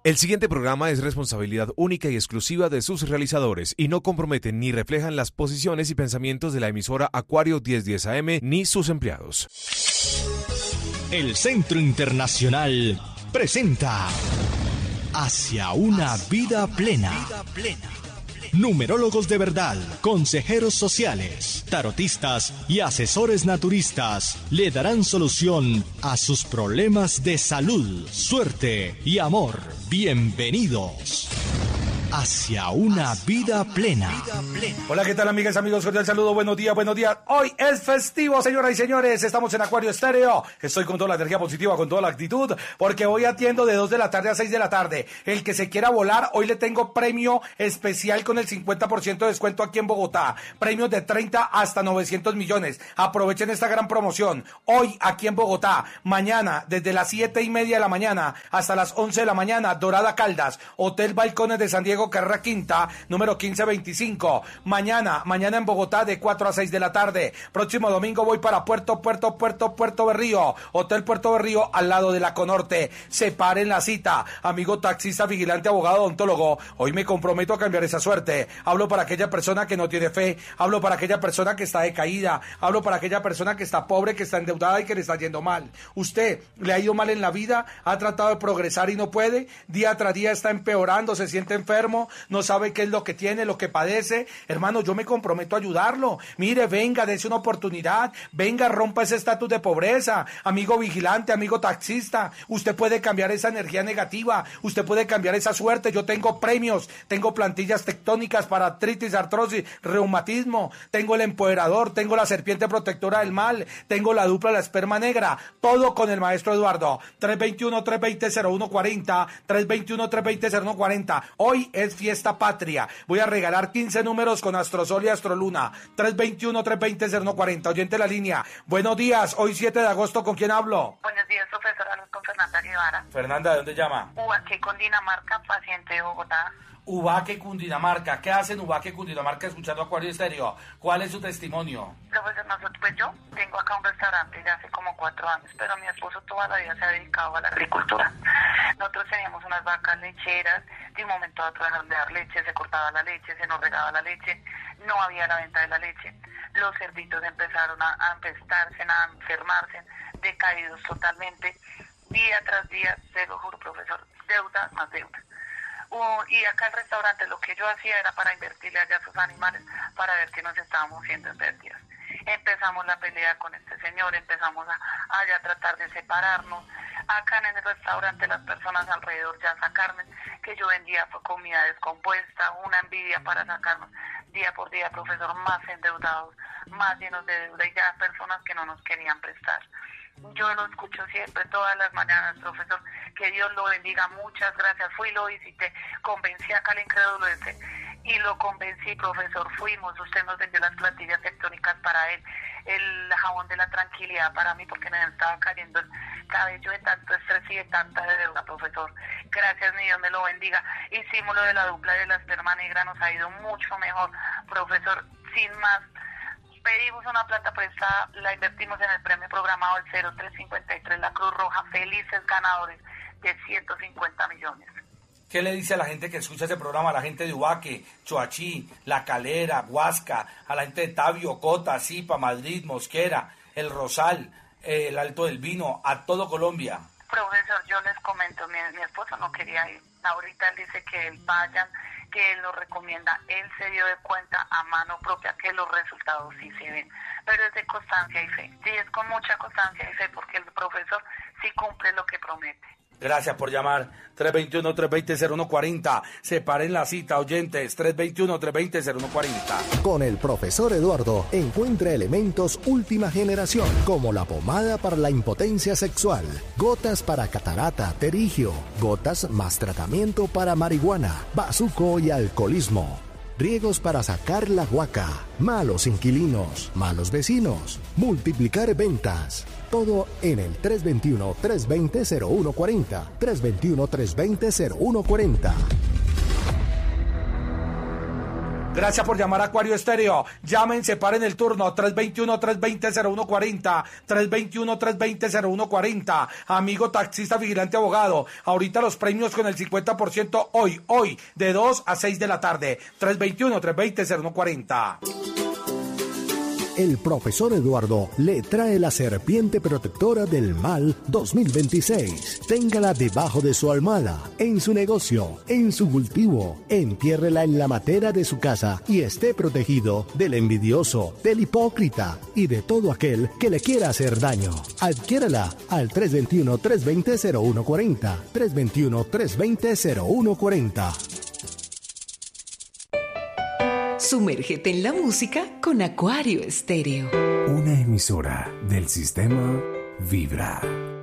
El siguiente programa es responsabilidad única y exclusiva de sus realizadores y no comprometen ni reflejan las posiciones y pensamientos de la emisora Acuario 1010 AM ni sus empleados. El Centro Internacional presenta Hacia una vida plena. Numerólogos de verdad, consejeros sociales, tarotistas y asesores naturistas le darán solución a sus problemas de salud, suerte y amor. Bienvenidos hacia una vida plena. Hola, ¿qué tal, amigas, amigos? Cordial saludo, buenos días, buenos días. Hoy es festivo, señoras y señores. Estamos en Acuario Estéreo. Estoy con toda la energía positiva, con toda la actitud, porque hoy atiendo de 2 de la tarde a 6 de la tarde. El que se quiera volar, hoy le tengo premio especial con el 50% de descuento aquí en Bogotá. Premios de 30 hasta 900 millones. Aprovechen esta gran promoción. Hoy aquí en Bogotá, mañana desde las 7:30 de la mañana hasta las 11 de la mañana, Dorada Caldas, Hotel Balcones de San Diego, Carrera Quinta, número 1525. Mañana en Bogotá de 4 a 6 de la tarde. Próximo domingo voy para Puerto Berrío, Hotel Puerto Berrío al lado de la Conorte. Separen la cita. Amigo taxista, vigilante, abogado, odontólogo, hoy me comprometo a cambiar esa suerte. Hablo para aquella persona que no tiene fe, hablo para aquella persona que está decaída, hablo para aquella persona que está pobre, que está endeudada y que le está yendo mal. ¿Usted le ha ido mal en la vida? ¿Ha tratado de progresar y no puede? Día tras día está empeorando, se siente enfermo, no sabe qué es lo que tiene, lo que padece. Hermano, yo me comprometo a ayudarlo. Mire, venga, dése una oportunidad, venga, rompa ese estatus de pobreza. Amigo vigilante, amigo taxista, usted puede cambiar esa energía negativa, usted puede cambiar esa suerte. Yo tengo premios, tengo plantillas tectónicas para artritis, artrosis, reumatismo, tengo el empoderador, tengo la serpiente protectora del mal, tengo la dupla, la esperma negra, todo con el maestro Eduardo. 321-320-0140, 321-320-0140. Hoy es fiesta patria. Voy a regalar 15 números con Astrosol y Astroluna. 321-320-0140. Oyente la línea. Buenos días. Hoy 7 de agosto. ¿Con quién hablo? Buenos días, profesora. Con Fernanda Guevara. Fernanda, ¿de dónde llama? Ubaque, Cundinamarca, paciente de Bogotá. Ubaque, Cundinamarca. ¿Qué hacen Ubaque, Cundinamarca escuchando Acuario Estéreo? ¿Cuál es su testimonio? Profesor, pues yo tengo acá un restaurante ya hace como 4 años, pero mi esposo toda la vida se ha dedicado a la agricultura. Nosotros teníamos unas vacas lecheras, de un momento a otro dejaron de dar leche, se cortaba la leche, se nos regaba la leche, no había la venta de la leche. Los cerditos empezaron a empestarse, a enfermarse, decaídos totalmente, día tras día, se lo juro, profesor, deuda más deuda. Y acá el restaurante lo que yo hacía era para invertirle allá a sus animales para ver qué nos estábamos haciendo en pérdidas. Empezamos la pelea con este señor, empezamos allá a tratar de separarnos. Acá en el restaurante las personas alrededor ya sacarme, que yo vendía comida descompuesta, una envidia para sacarnos día por día, profesor, más endeudados, más llenos de deuda y ya personas que no nos querían prestar. Yo lo escucho siempre, todas las mañanas, profesor, que Dios lo bendiga, muchas gracias. Fui, lo visité, convencí acá al incrédulo y lo convencí, profesor, fuimos, usted nos vendió las plantillas tectónicas para él, el jabón de la tranquilidad para mí, porque me estaba cayendo el cabello de tanto estrés y de tanta deuda, profesor. Gracias, mi Dios me lo bendiga. Hicimos lo de la dupla de la esperma negra, nos ha ido mucho mejor, profesor, sin más. Pedimos una plata prestada, la invertimos en el premio programado el 0353, la Cruz Roja, felices ganadores de 150 millones. ¿Qué le dice a la gente que escucha ese programa, a la gente de Ubaque, Choachí, La Calera, Huasca, a la gente de Tabio, Cota, Zipa, Madrid, Mosquera, El Rosal, el Alto del Vino, a todo Colombia? Profesor, yo les comento, mi esposo no quería ir. Ahorita él dice que él vayan, que él lo recomienda. Él se dio de cuenta a mano propia que los resultados sí se ven. Pero es de constancia y fe. Sí, es con mucha constancia y fe porque el profesor sí cumple lo que promete. Gracias por llamar. 321-320-0140. Separen la cita, oyentes. 321-320-0140. Con el profesor Eduardo encuentra elementos última generación, como la pomada para la impotencia sexual, gotas para catarata, terigio, gotas más tratamiento para marihuana, bazuco y alcoholismo. Riegos para sacar la guaca, malos inquilinos, malos vecinos, multiplicar ventas. Todo en el 321-320-0140. 321-320-0140. Gracias por llamar a Acuario Estéreo. Llamen, separen el turno. 321-320-0140. 321-320-0140. Amigo taxista, vigilante, abogado. Ahorita los premios con el 50% hoy, de 2 a 6 de la tarde. 321-320-0140. El profesor Eduardo le trae la serpiente protectora del mal 2026. Téngala debajo de su almohada, en su negocio, en su cultivo. Entiérrela en la matera de su casa y esté protegido del envidioso, del hipócrita y de todo aquel que le quiera hacer daño. Adquiérala al 321-320-0140. 321-320-0140. Sumérgete en la música con Acuario Estéreo. Una emisora del sistema Vibra.